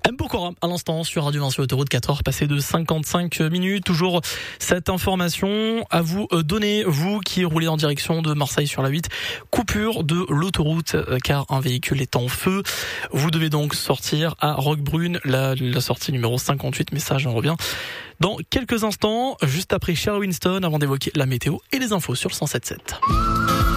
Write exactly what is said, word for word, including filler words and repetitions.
M. Pokora, à l'instant, sur Radio Vinci Autoroute, quatre heures passées de cinquante-cinq minutes. Toujours cette information à vous donner, vous qui roulez en direction de Marseille sur la huit. Coupure de l'autoroute, car un véhicule est en feu. Vous devez donc sortir à Roquebrune, la, la sortie numéro cinquante-huit. Message, on revient dans quelques instants, juste après Cher Winston, avant d'évoquer la météo et les infos sur le cent sept sept.